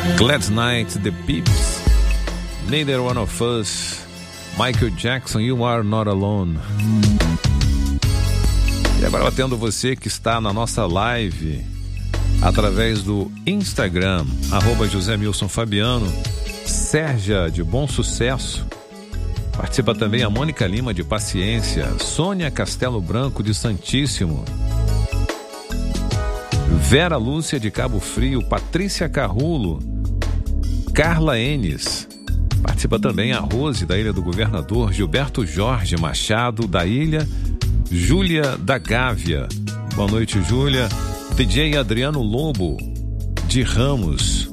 Glad Night, The Pips, Neither One of Us, Michael Jackson, You Are Not Alone. E agora atendo você que está na nossa live através do Instagram, @JoséMilsonFabiano, Sérgia de Bom Sucesso. Participa também a Mônica Lima de Paciência, Sônia Castelo Branco de Santíssimo, Vera Lúcia de Cabo Frio, Patrícia Carrulo, Carla Enes. Participa também a Rose da Ilha do Governador, Gilberto Jorge Machado da Ilha, Júlia da Gávea. Boa noite, Júlia. DJ Adriano Lobo de Ramos,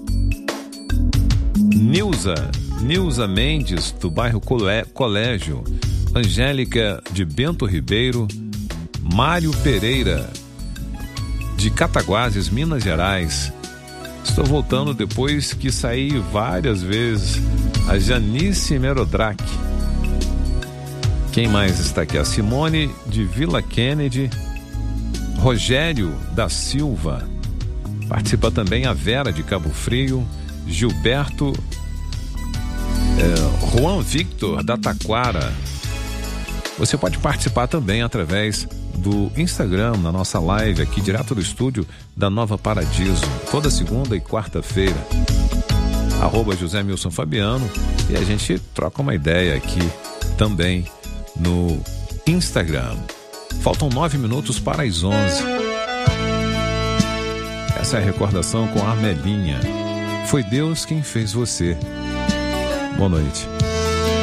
Nilza Mendes do bairro Colégio, Angélica de Bento Ribeiro, Mário Pereira de Cataguases, Minas Gerais. Estou voltando depois que saí várias vezes. A Janice Merodrac. Quem mais está aqui? A Simone de Vila Kennedy, Rogério da Silva. Participa também a Vera de Cabo Frio, Gilberto, Juan Victor da Taquara. Você pode participar também através do Instagram, na nossa live aqui direto do estúdio da Nova Paradiso, toda segunda e quarta-feira, @JoséMilsonFabiano, e a gente troca uma ideia aqui também no Instagram. Faltam 9 minutos para as 11. Essa é a recordação com a Armelinha. Foi Deus quem fez você. Boa noite.